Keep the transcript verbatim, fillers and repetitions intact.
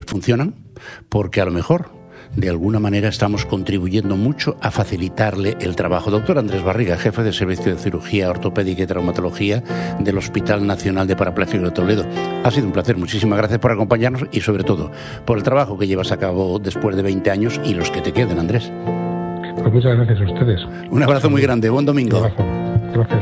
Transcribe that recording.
funcionan, porque a lo mejor de alguna manera estamos contribuyendo mucho a facilitarle el trabajo. Doctor Andrés Barriga, jefe de Servicio de Cirugía Ortopédica y Traumatología del Hospital Nacional de Parapléjicos de Toledo. Ha sido un placer. Muchísimas gracias por acompañarnos y, sobre todo, por el trabajo que llevas a cabo después de veinte años y los que te queden, Andrés. Pues muchas gracias a ustedes. Un abrazo muy grande. Buen domingo. Un abrazo. Gracias.